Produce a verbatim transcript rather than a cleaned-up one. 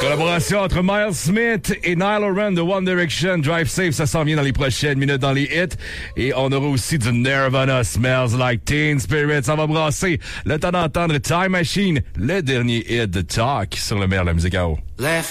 Collaboration entre Miles Smith et Niall Horan de One Direction. Drive Safe, ça s'en vient dans les prochaines minutes dans les hits. Et on aura aussi du Nirvana, Smells Like Teen Spirit. Ça va brasser. Le temps d'entendre Time Machine, le dernier hit de Talk sur le meilleur de la musique à eau.